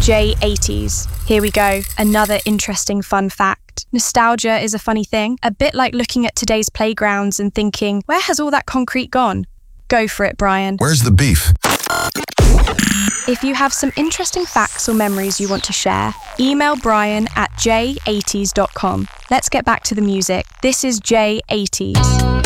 J80s. Here we go, another interesting fun fact. Nostalgia is a funny thing, a bit like looking at today's playgrounds and thinking, where has all that concrete gone? Go for it, Brian. Where's the beef? If you have some interesting facts or memories you want to share, email Brian at j80s.com. Let's get back to the music. This is J80s.